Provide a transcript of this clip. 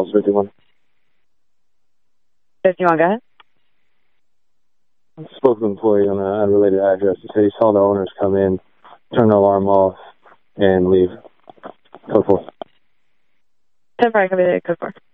House 51. 51, go ahead. I spoke to an employee on an unrelated address. He said he saw the owners come in, turn the alarm off, and leave. Code 4. 10-4, copy that, code 4.